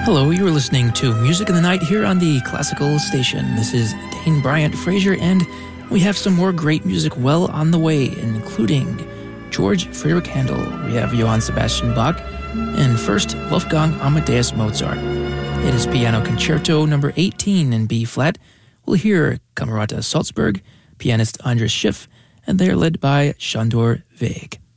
Hello, you're listening to Music in the Night here on the Classical Station. This is Dane Bryant Fraser, and we have some more great music well on the way, including George Friedrich Handel, we have Johann Sebastian Bach, and first, Wolfgang Amadeus Mozart. It is Piano Concerto number 18 in B-flat. We'll hear Camerata Salzburg, pianist Andras Schiff, and they are led by Sándor Vég.